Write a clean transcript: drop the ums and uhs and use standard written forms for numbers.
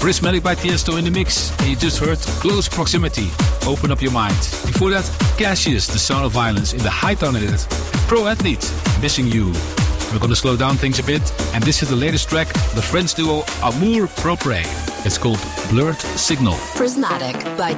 Prismatic by Tiesto in the mix. And you just heard Close Proximity, Open Up Your Mind. Before that, Cassius, The Sound of Violence in the high tone edit. Pro Athlete, Missing You. We're gonna slow down things a bit. And this is the latest track, the French duo Amour Propre. It's called Blurred Signal. Prismatic by